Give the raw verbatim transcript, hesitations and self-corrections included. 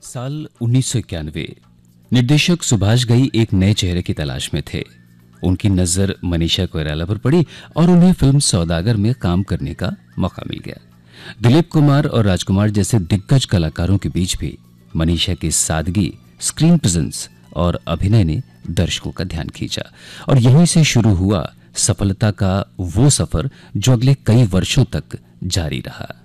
साल उन्नीस सौ इक्यानवे। निर्देशक सुभाष घई एक नए चेहरे की तलाश में थे। उनकी नजर मनीषा कोइराला पर पड़ी और उन्हें फिल्म सौदागर में काम करने का मौका मिल गया। दिलीप कुमार और राजकुमार जैसे दिग्गज कलाकारों के बीच भी मनीषा की सादगी, स्क्रीन प्रेजेंस और अभिनय ने दर्शकों का ध्यान खींचा और यहीं से शुरू हुआ सफलता का वो सफर जो अगले कई वर्षों तक जारी रहा।